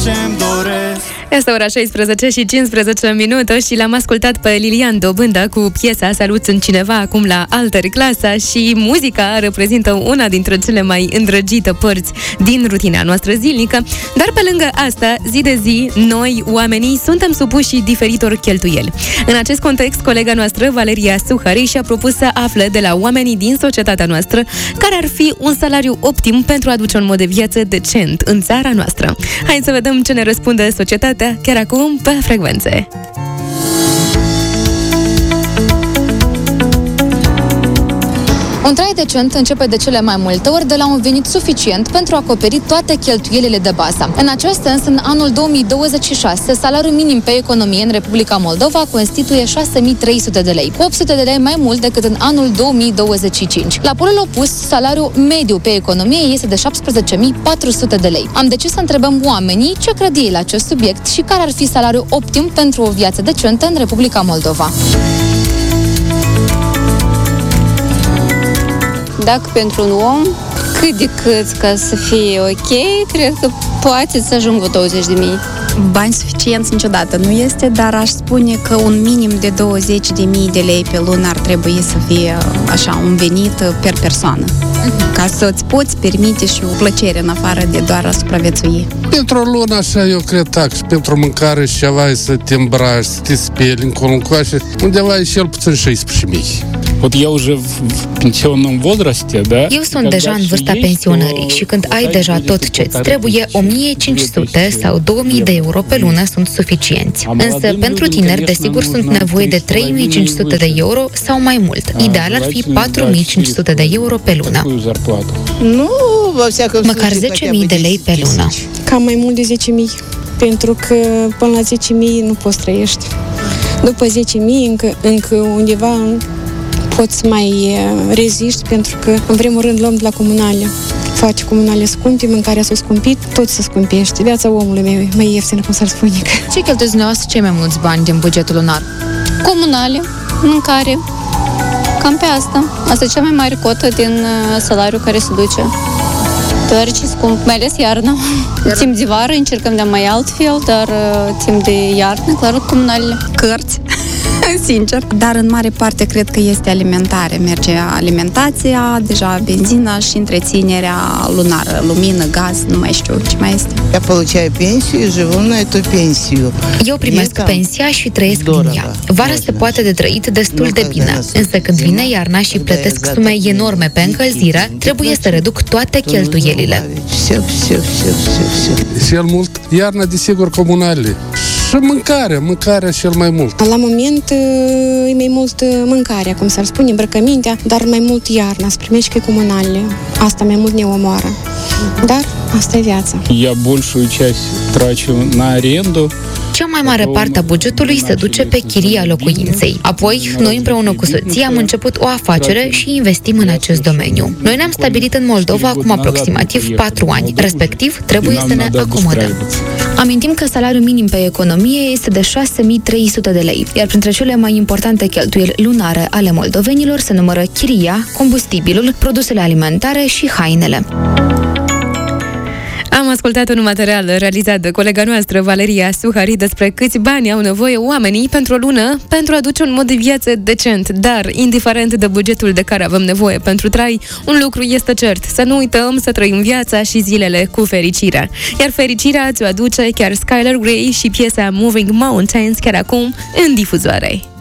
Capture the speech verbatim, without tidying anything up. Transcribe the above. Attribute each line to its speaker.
Speaker 1: ce-mi doresc.
Speaker 2: Este ora șaisprezece și cincisprezece minute și l-am ascultat pe Lilian Dobânda cu piesa Salut, sunt cineva, acum la Alter Clasa, și muzica reprezintă una dintre cele mai îndrăgite părți din rutina noastră zilnică, dar pe lângă asta, zi de zi, noi, oamenii, suntem supuși diferitor cheltuieli. În acest context, colega noastră, Valeria Suhari, și-a propus să afle de la oamenii din societatea noastră care ar fi un salariu optim pentru a duce un mod de viață decent în țara noastră. Hai să vedem ce ne răspunde societatea chiar acum pe Frecvențe.
Speaker 3: Un trai decent începe de cele mai multe ori de la un venit suficient pentru a acoperi toate cheltuielile de bază. În acest sens, în anul două mii douăzeci și șase, salariul minim pe economie în Republica Moldova constituie șase mii trei sute de lei, cu opt sute de lei mai mult decât în anul două mii douăzeci și cinci. La polul opus, salariul mediu pe economie este de șaptesprezece mii patru sute de lei. Am decis să întrebăm oamenii ce cred ei la acest subiect și care ar fi salariul optim pentru o viață decentă în Republica Moldova.
Speaker 4: Dacă pentru un om, cât de cât ca să fie ok, cred că poate să ajungă douăzeci de mii.
Speaker 5: Bani suficienți niciodată nu este, dar aș spune că un minim de douăzeci de mii de lei pe lună ar trebui să fie așa un venit per persoană. Uh-huh. Ca să-ți poți permite și o plăcere în afară de doar a supraviețui.
Speaker 6: Pentru o lună, așa, eu cred, tax, pentru mâncare și ceva, să te îmbraci, să te speli, încolo-ncoașe, undeva e cel puțin șaisprezece mii.
Speaker 7: Вот я уже в пенсионном возрасте, да?
Speaker 2: Eu sunt deja în vârsta pensionării și când ai deja tot ce-ți trebuie, o mie cinci sute sau două mii de euro pe lună sunt suficienți. Însă pentru tineri, desigur, sunt nevoie de trei mii cinci sute de euro sau mai mult. Ideal ar fi patru mii cinci sute de euro pe lună.
Speaker 8: Nu,
Speaker 2: măcar zece mii de lei pe lună.
Speaker 9: Cam mai mult de zece mii, pentru că până la zece mii nu poți trăiești. După zece mii încă, încă undeva poți mai reziști, pentru că în primul rând luăm de la comunale. Faci comunale scumpe, mâncarea s-a scumpit, tot se scumpește. Viața omului mai, mai ieftină, cum s-ar spune.
Speaker 3: Ce cheltuiți dumneavoastră cei mai mulți bani din bugetul lunar?
Speaker 4: Comunale, mâncare, cam pe asta. Asta e cea mai mare cotă din salariul care se duce. Deoarece scump, mai ales iarna. Timp de vară încercăm de mai altfel, dar timp de iarnă, clar, comunalele.
Speaker 5: Cărți, sincer. Dar în mare parte cred că este alimentare. Merge alimentația, deja benzina și întreținerea lunară, lumină, gaz, nu mai știu ce mai este.
Speaker 8: Я получаю пенсию и живу на эту пенсию.
Speaker 2: Eu primesc pensia și trăiesc din ea. Vara se poate de trăit destul de bine, însă când vine iarna și plătesc sume enorme pe încălzire, trebuie să reduc toate cheltuielile.
Speaker 6: Cel mult, iarna, desigur, comunale. Și mâncarea, mâncarea cel mai mult.
Speaker 9: La moment e mai mult mâncarea, cum s-ar spune, îmbrăcămintea, dar mai mult iarna, să primești că e comunale. Asta mai mult ne omoară. Dar asta e viața.
Speaker 7: Я большую часть трачу на аренду.
Speaker 2: Cea mai mare parte a bugetului se duce pe chiria locuinței. Apoi, noi împreună cu soția am început o afacere și investim în acest domeniu. Noi ne-am stabilit în Moldova acum aproximativ patru ani, respectiv trebuie să ne acomodăm. Amintim că salariul minim pe economie este de șase mii trei sute de lei, iar printre cele mai importante cheltuieli lunare ale moldovenilor se numără chiria, combustibilul, produsele alimentare și hainele. Am ascultat un material realizat de colega noastră, Valeria Suhari, despre câți bani au nevoie oamenii pentru o lună pentru a duce un mod de viață decent. Dar, indiferent de bugetul de care avem nevoie pentru trai, un lucru este cert: să nu uităm să trăim viața și zilele cu fericire. Iar fericirea ți-o aduce chiar Skylar Grey și piesa Moving Mountains chiar acum în difuzoare.